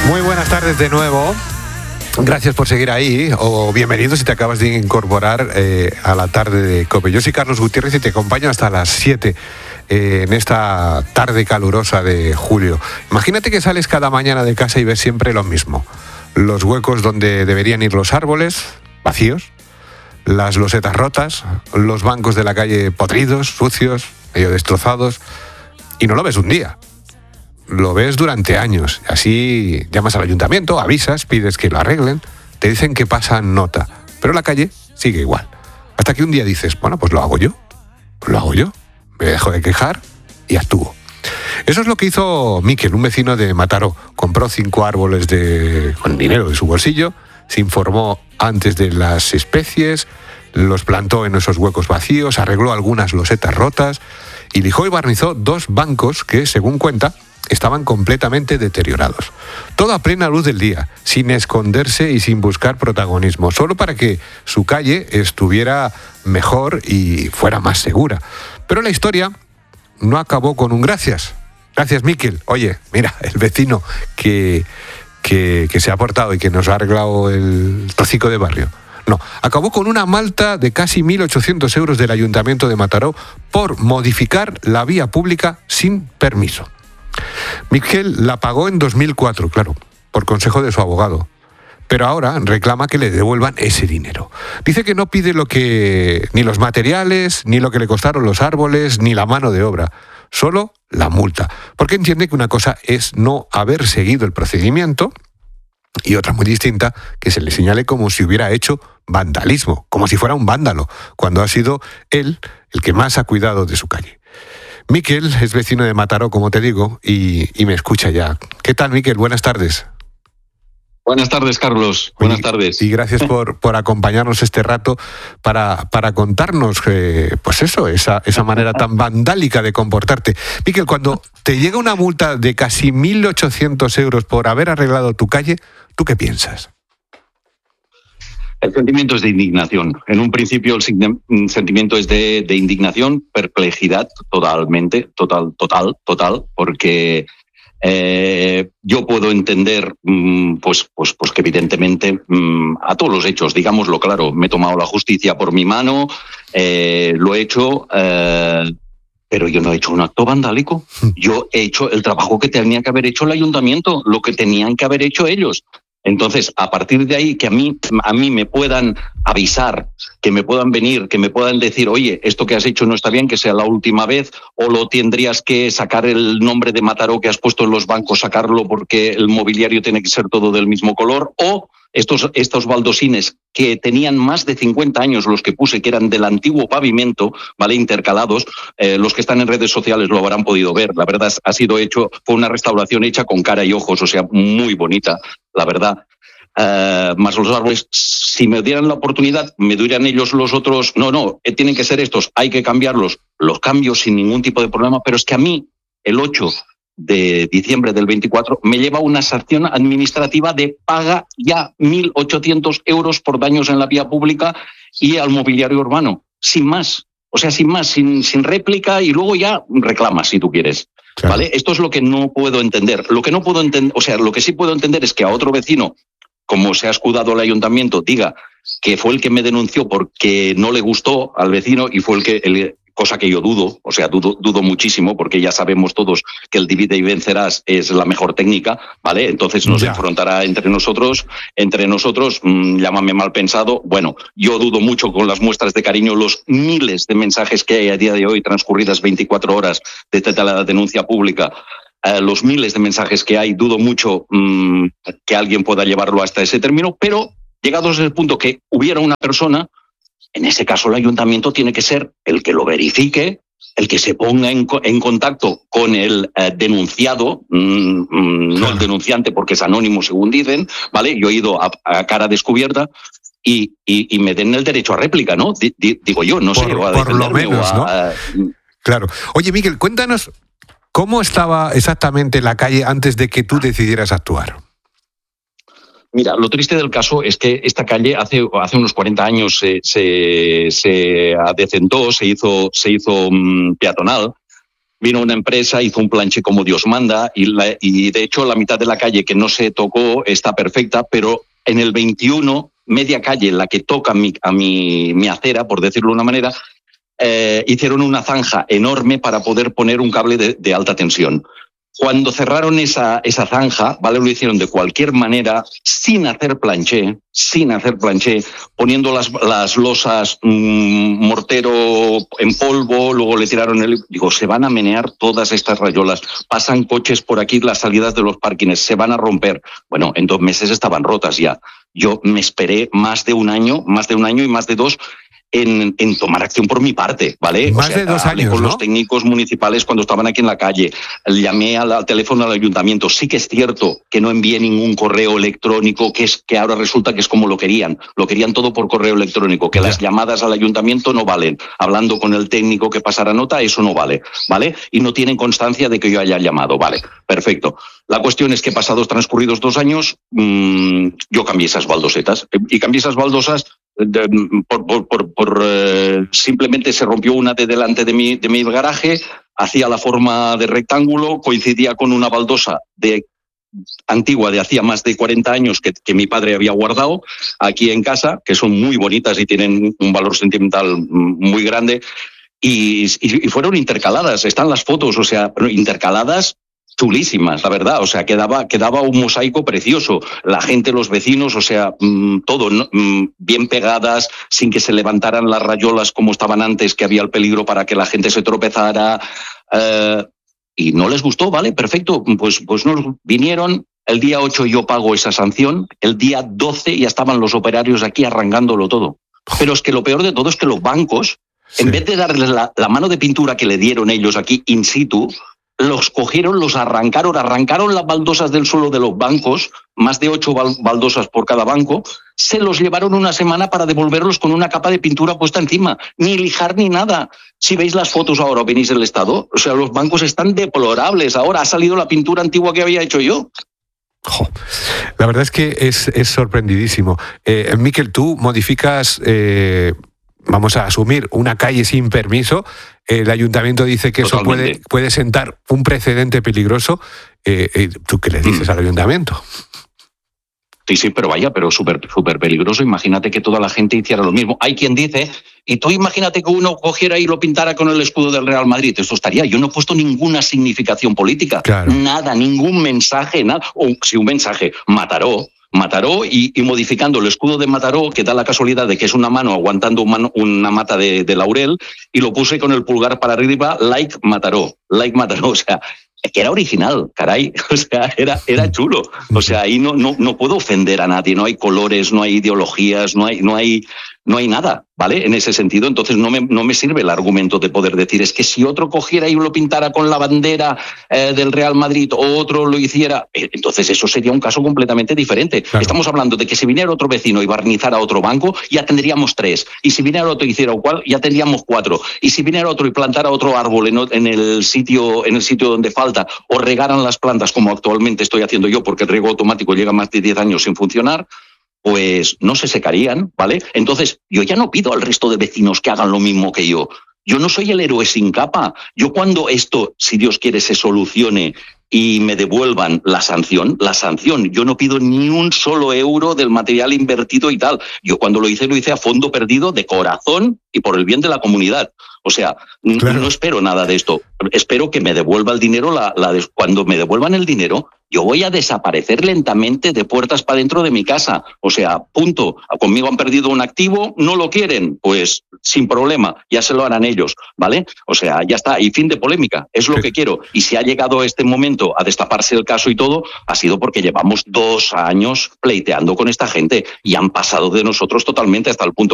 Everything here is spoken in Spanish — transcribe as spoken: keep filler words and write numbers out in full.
Muy buenas tardes de nuevo. Gracias por seguir ahí, o bienvenido si te acabas de incorporar eh, a la tarde de COPE. Yo soy Carlos Gutiérrez y te acompaño hasta las siete eh, en esta tarde calurosa de julio. Imagínate que sales cada mañana de casa y ves siempre lo mismo. Los huecos donde deberían ir los árboles, vacíos, las losetas rotas, los bancos de la calle podridos, sucios, medio destrozados, y no lo ves un día. Lo ves durante años. Así llamas al ayuntamiento, avisas, pides que lo arreglen, te dicen que pasan nota, pero la calle sigue igual. Hasta que un día dices, bueno, pues lo hago yo, pues lo hago yo, me dejo de quejar y actúo. Eso es lo que hizo Miquel, un vecino de Mataró. Compró cinco árboles de, con dinero de su bolsillo, se informó antes de las especies, los plantó en esos huecos vacíos, arregló algunas losetas rotas y lijó y barnizó dos bancos que, según cuenta, estaban completamente deteriorados. Todo a plena luz del día, sin esconderse y sin buscar protagonismo, solo para que su calle estuviera mejor y fuera más segura. Pero la historia no acabó con un gracias. Gracias, Miquel. Oye, mira, el vecino que, que, que se ha portado y que nos ha arreglado el trocico de barrio. No, acabó con una multa de casi mil ochocientos euros del Ayuntamiento de Mataró por modificar la vía pública sin permiso. Miquel la pagó en dos mil cuatro, claro, por consejo de su abogado. Pero ahora reclama que le devuelvan ese dinero. Dice que no pide lo que ni los materiales, ni lo que le costaron los árboles, ni la mano de obra, solo la multa. Porque entiende que una cosa es no haber seguido el procedimiento y otra muy distinta, que se le señale como si hubiera hecho vandalismo, como si fuera un vándalo, cuando ha sido él el que más ha cuidado de su calle. Miquel es vecino de Mataró, como te digo, y, y me escucha ya. ¿Qué tal, Miquel? Buenas tardes. Buenas tardes, Carlos. Buenas y, tardes. Y gracias por, por acompañarnos este rato para, para contarnos, eh, pues eso, esa, esa manera tan vandálica de comportarte. Miquel, cuando te llega una multa de casi mil ochocientos euros por haber arreglado tu calle, ¿tú qué piensas? El sentimiento es de indignación. En un principio el sentimiento es de, de indignación, perplejidad totalmente, total, total, total, porque eh, yo puedo entender pues, pues, pues que evidentemente a todos los hechos, digámoslo claro, me he tomado la justicia por mi mano, eh, lo he hecho, eh, pero yo no he hecho un acto vandálico. Yo he hecho el trabajo que tenía que haber hecho el ayuntamiento, lo que tenían que haber hecho ellos. Entonces, a partir de ahí, que a mí, a mí me puedan avisar, que me puedan venir, que me puedan decir, oye, esto que has hecho no está bien, que sea la última vez, o lo tendrías que sacar el nombre de Mataró que has puesto en los bancos, sacarlo porque el mobiliario tiene que ser todo del mismo color, o estos, estos baldosines que tenían más de cincuenta años, los que puse, que eran del antiguo pavimento, ¿vale? Intercalados, eh, los que están en redes sociales lo habrán podido ver. La verdad, ha sido hecho, fue una restauración hecha con cara y ojos, o sea, muy bonita, la verdad. Uh, más los árboles, si me dieran la oportunidad, me dirían ellos los otros, no, no, eh, tienen que ser estos, hay que cambiarlos, los cambio sin ningún tipo de problema, pero es que a mí, el ocho de diciembre del veinticuatro, me lleva una sanción administrativa de paga ya mil ochocientos euros por daños en la vía pública y al mobiliario urbano, sin más, o sea, sin más, sin, sin réplica, y luego ya reclamas si tú quieres. Claro. ¿Vale? Esto es lo que no puedo entender. Lo que no puedo entender, o sea, lo que sí puedo entender es que a otro vecino, como se ha escudado el ayuntamiento, diga que fue el que me denunció porque no le gustó al vecino y fue el que, el, cosa que yo dudo, o sea, dudo, dudo muchísimo, porque ya sabemos todos que el divide y vencerás es la mejor técnica, ¿vale? Entonces nos ya. enfrentará entre nosotros, entre nosotros, mmm, llámame mal pensado. Bueno, yo dudo mucho con las muestras de cariño, los miles de mensajes que hay a día de hoy, transcurridas veinticuatro horas desde la denuncia pública, Uh, los miles de mensajes que hay, dudo mucho um, que alguien pueda llevarlo hasta ese término, pero llegados al punto que hubiera una persona, en ese caso el ayuntamiento tiene que ser el que lo verifique, el que se ponga en, en contacto con el uh, denunciado, mm, mm, no el denunciante porque es anónimo según dicen, ¿vale? Yo he ido a, a cara descubierta y, y, y me den el derecho a réplica, ¿no? D- d- digo yo, no por, sé. A por lo menos, a, ¿no? Claro. Oye, Miquel, cuéntanos, ¿cómo estaba exactamente la calle antes de que tú decidieras actuar? Mira, lo triste del caso es que esta calle hace, hace unos cuarenta años se, se, se adecentó, se hizo, se hizo um, peatonal, Vino una empresa, hizo un planche como Dios manda y, la, y de hecho la mitad de la calle que no se tocó está perfecta, pero en el veintiuno, media calle en la que toca mi, a mi, mi acera, por decirlo de una manera, eh, hicieron una zanja enorme para poder poner un cable de, de alta tensión. Cuando cerraron esa, esa zanja, ¿vale? Lo hicieron de cualquier manera, sin hacer planché, sin hacer planché, poniendo las, las losas mmm, mortero en polvo, luego le tiraron el... Digo, se van a menear todas estas rayolas, pasan coches por aquí, las salidas de los parkings, se van a romper. Bueno, en dos meses estaban rotas ya. Yo me esperé más de un año, más de un año y más de dos... En, en tomar acción por mi parte, ¿vale? Más o sea, de dos hablé años, con ¿no? los técnicos municipales cuando estaban aquí en la calle, llamé al, al teléfono al ayuntamiento. Sí que es cierto que no envié ningún correo electrónico, que es que ahora resulta que es como lo querían. Lo querían todo por correo electrónico, que ya. Las llamadas al ayuntamiento no valen. Hablando con el técnico que pasara nota, eso no vale, ¿vale? Y no tienen constancia de que yo haya llamado, ¿vale? Perfecto. La cuestión es que pasados transcurridos dos años, mmm, yo cambié esas baldosetas. Y cambié esas baldosas De, por, por, por, por eh, simplemente se rompió una de delante de mi, de mi garaje, hacía la forma de rectángulo, coincidía con una baldosa de antigua de hacía más de cuarenta años que, que mi padre había guardado aquí en casa, que son muy bonitas y tienen un valor sentimental muy grande, y, y, y fueron intercaladas, están las fotos, o sea, intercaladas chulísimas, la verdad, o sea, quedaba, quedaba un mosaico precioso. La gente, los vecinos, o sea, mmm, todo, ¿no? mmm, bien pegadas, sin que se levantaran las rayolas como estaban antes, que había el peligro para que la gente se tropezara. Eh, y no les gustó, ¿vale? Perfecto, pues, pues no vinieron. El día ocho yo pago esa sanción, el día doce ya estaban los operarios aquí arrancándolo todo. Pero es que lo peor de todo es que los bancos, sí. en vez de darles la, la mano de pintura que le dieron ellos aquí in situ, los cogieron, los arrancaron, arrancaron las baldosas del suelo de los bancos, más de ocho baldosas por cada banco, se los llevaron una semana para devolverlos con una capa de pintura puesta encima, ni lijar ni nada. Si veis las fotos ahora o venís del estado, o sea, los bancos están deplorables. Ahora ha salido la pintura antigua que había hecho yo. Jo, la verdad es que es, es sorprendidísimo. Eh, Miquel, tú modificas... Eh... Vamos a asumir una calle sin permiso, el ayuntamiento dice que Totalmente. eso puede, puede sentar un precedente peligroso. Eh, eh, ¿Tú qué le dices mm. al ayuntamiento? Sí, sí, pero vaya, pero súper súper peligroso. Imagínate que toda la gente hiciera lo mismo. Hay quien dice, y tú imagínate que uno cogiera y lo pintara con el escudo del Real Madrid. Esto estaría, yo no he puesto ninguna significación política. Claro. Nada, ningún mensaje, nada. O si un mensaje, Mataró. Mataró y, y modificando el escudo de Mataró, que da la casualidad de que es una mano aguantando un mano, una mata de, de laurel, y lo puse con el pulgar para arriba, like Mataró, like Mataró, o sea, que era original, caray, o sea, era, era chulo, o sea, ahí no, no, no puedo ofender a nadie, no hay colores, no hay ideologías, no hay, no hay, no hay nada, ¿vale? En ese sentido, entonces no me, no me sirve el argumento de poder decir, es que si otro cogiera y lo pintara con la bandera eh, del Real Madrid o otro lo hiciera, eh, entonces eso sería un caso completamente diferente. Claro. Estamos hablando de que si viniera otro vecino y barnizara otro banco, ya tendríamos tres, y si viniera otro y hiciera cual, ya tendríamos cuatro, y si viniera otro y plantara otro árbol en, en, el sitio, en el sitio donde falta, o regaran las plantas como actualmente estoy haciendo yo, porque el riego automático llega más de diez años sin funcionar, pues no se secarían, ¿vale? Entonces, yo ya no pido al resto de vecinos que hagan lo mismo que yo. Yo no soy el héroe sin capa. Yo cuando esto, si Dios quiere, se solucione y me devuelvan la sanción, la sanción, yo no pido ni un solo euro del material invertido y tal. Yo cuando lo hice, lo hice a fondo perdido, de corazón y por el bien de la comunidad. O sea, claro. no espero nada de esto. Espero que me devuelva el dinero. La, la de, cuando me devuelvan el dinero, yo voy a desaparecer lentamente de puertas para dentro de mi casa. O sea, punto. Conmigo han perdido un activo, no lo quieren, pues sin problema, ya se lo harán ellos, ¿vale? O sea, ya está. Y fin de polémica, es lo sí. que quiero. Y si ha llegado este momento a destaparse el caso y todo, ha sido porque llevamos dos años pleiteando con esta gente y han pasado de nosotros totalmente hasta el punto